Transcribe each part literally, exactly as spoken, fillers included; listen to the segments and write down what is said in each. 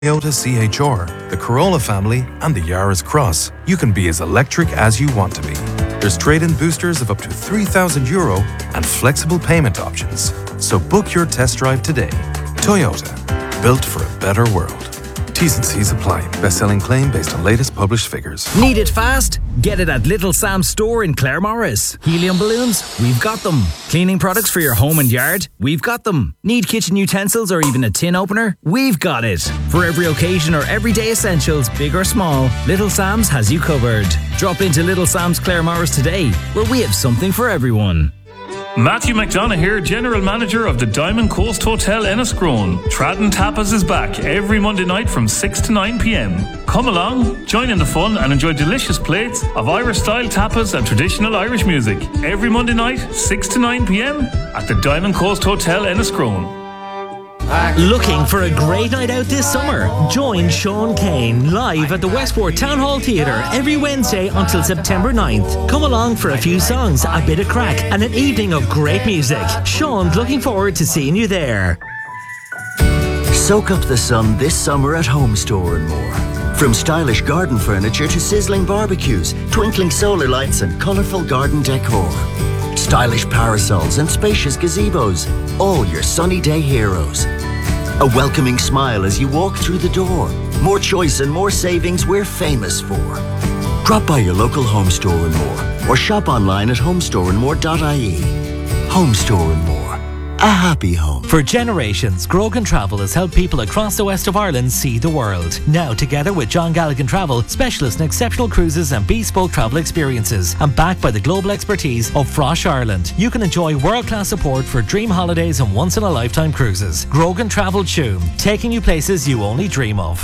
Toyota C H R, the Corolla family, and the Yaris Cross, you can be as electric as you want to be. There's trade-in boosters of up to three thousand euro and flexible payment options. So book your test drive today. Toyota, built for a better world. T's and C's apply. Best-selling claim based on latest published figures. Need it fast? Get it at Little Sam's store in Claremorris. Helium balloons? We've got them. Cleaning products for your home and yard? We've got them. Need kitchen utensils or even a tin opener? We've got it. For every occasion or everyday essentials, big or small, Little Sam's has you covered. Drop into Little Sam's Claremorris today, where we have something for everyone. Matthew McDonough here, General Manager of the Diamond Coast Hotel Enniscrone. Tradden Tapas is back every Monday night from six to nine p.m. Come along, join in the fun and enjoy delicious plates of Irish-style tapas and traditional Irish music. Every Monday night, six to nine p.m. at the Diamond Coast Hotel Enniscrone. Looking for a great night out this summer? Join Sean Kane live at the Westport Town Hall Theatre every Wednesday until September ninth. Come along for a few songs, a bit of crack, and an evening of great music. Sean's looking forward to seeing you there. Soak up the sun this summer at Home Store and more. From stylish garden furniture to sizzling barbecues, twinkling solar lights and colourful garden decor. Stylish parasols and spacious gazebos, all your sunny day heroes. A welcoming smile as you walk through the door. More choice and more savings we're famous for. Drop by your local Home Store and More or shop online at homestore and more dot I E. Home Store and More. A happy home. For generations, Grogan Travel has helped people across the west of Ireland see the world. Now, together with John Galligan Travel, specialists in exceptional cruises and bespoke travel experiences, and backed by the global expertise of Frosh Ireland, you can enjoy world-class support for dream holidays and once-in-a-lifetime cruises. Grogan Travel Tuam, taking you places you only dream of.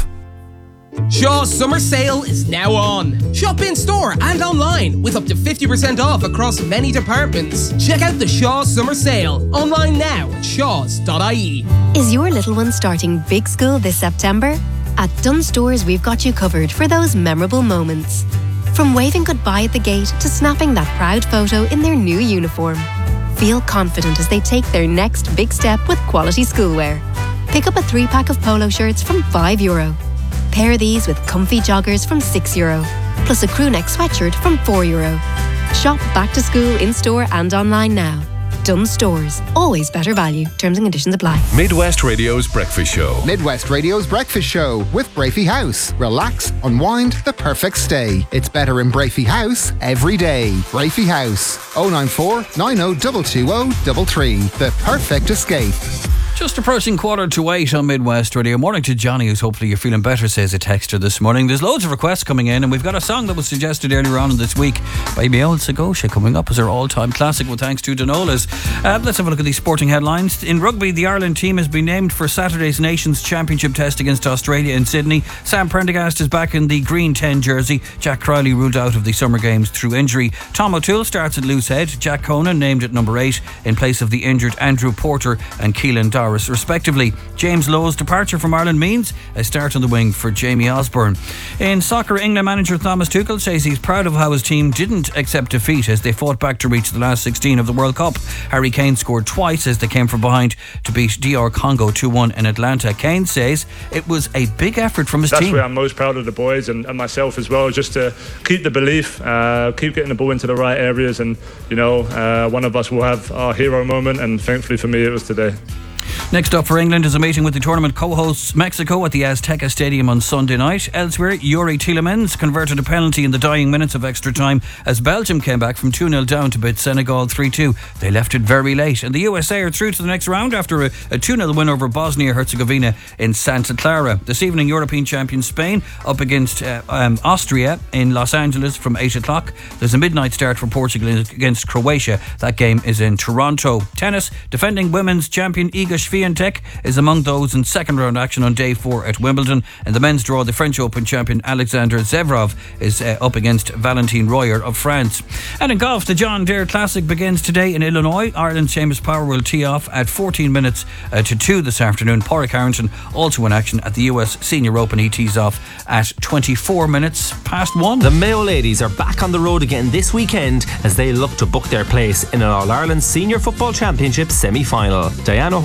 Shaw's summer sale is now on. Shop in store and online with up to fifty percent off across many departments. Check out the Shaw's summer sale online now at shaws dot I E. Is your little one starting big school this September? At Dunnes Stores, we've got you covered for those memorable moments. From waving goodbye at the gate to snapping that proud photo in their new uniform. Feel confident as they take their next big step with quality schoolwear. Pick up a three-pack of polo shirts from five euro. Pair these with comfy joggers from six euro, plus a crew neck sweatshirt from four euro. Shop back to school in-store and online now. Dunnes Stores. Always better value. Terms and conditions apply. Midwest Radio's Breakfast Show. Midwest Radio's Breakfast Show with Brafey House. Relax, unwind, the perfect stay. It's better in Brafey House every day. Brafey House. oh nine four, nine oh two two oh three three. The perfect escape. Just approaching quarter to eight on Midwest Radio. Morning to Johnny, who's hopefully you're feeling better, says a texter this morning. There's loads of requests coming in, and we've got a song that was suggested earlier on in this week by Beol Segosha coming up as our all-time classic with thanks to Danolas. Uh, let's have a look at these sporting headlines. In rugby, the Ireland team has been named for Saturday's Nations Championship test against Australia in Sydney. Sam Prendergast is back in the green ten jersey. Jack Crowley ruled out of the Summer Games through injury. Tom O'Toole starts at loose head. Jack Conan named at number eight in place of the injured Andrew Porter and Keelan Doris, respectively. James Lowe's departure from Ireland means a start on the wing for Jamie Osborne. In soccer, England manager Thomas Tuchel says he's proud of how his team didn't accept defeat as they fought back to reach the last sixteen of the World Cup. Harry Kane scored twice as they came from behind to beat D R Congo two one in Atlanta. Kane says it was a big effort from his That's team. That's where I'm most proud of the boys and, and myself as well, just to keep the belief, uh, keep getting the ball into the right areas, and you know, uh, one of us will have our hero moment, and thankfully for me it was today. Next up for England is a meeting with the tournament co-hosts Mexico at the Azteca Stadium on Sunday night. Elsewhere, Yuri Tielemans converted a penalty in the dying minutes of extra time as Belgium came back from two nil down to beat Senegal three two. They left it very late, and the U S A are through to the next round after a, a two nil win over Bosnia-Herzegovina in Santa Clara. This evening, European champion Spain up against uh, um, Austria in Los Angeles from eight o'clock. There's a midnight start for Portugal against Croatia. That game is in Toronto. Tennis, defending women's champion Iga Swiatek is among those in second round action on day four at Wimbledon. In the men's draw, the French Open champion Alexander Zverev is uh, up against Valentin Royer of France. And in golf, the John Deere Classic begins today in Illinois. Ireland's Seamus Power will tee off at fourteen minutes uh, to two this afternoon. Pádraig Harrington also in action at the U S Senior Open. He tees off at twenty-four minutes past one. The Mayo ladies are back on the road again this weekend as they look to book their place in an All-Ireland Senior Football Championship semi-final. Diana O'Hora's team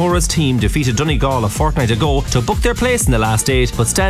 team defeated Donegal a fortnight ago to book their place in the last eight, but stand